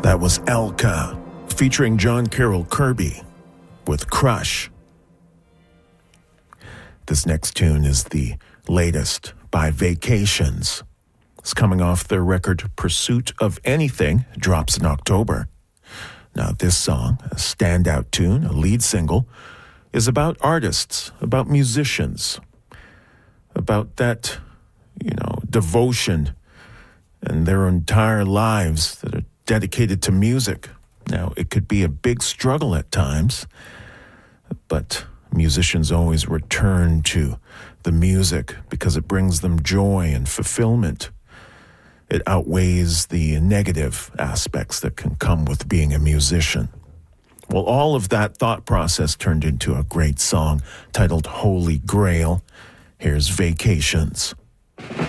That was Elka, featuring John Carroll Kirby with Crush. This next tune is the latest by Vacations. It's coming off their record Pursuit of Anything, drops in October. Now this song, a standout tune, a lead single, is about artists, about musicians, about that, devotion and their entire lives that are dedicated to music. Now, it could be a big struggle at times, but musicians always return to the music because it brings them joy and fulfillment. It outweighs the negative aspects that can come with being a musician. Well, all of that thought process turned into a great song titled Holy Grail. Here's Vacations.